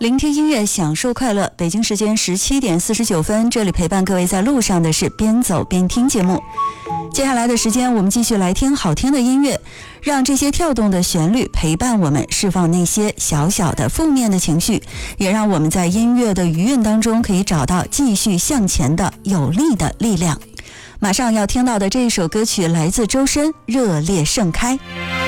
聆听音乐，享受快乐。北京时间17点49分，这里陪伴各位在路上的是边走边听节目。接下来的时间，我们继续来听好听的音乐，让这些跳动的旋律陪伴我们，释放那些小小的负面的情绪，也让我们在音乐的余韵当中可以找到继续向前的有力的力量。马上要听到的这一首歌曲来自周深，《热烈盛开》。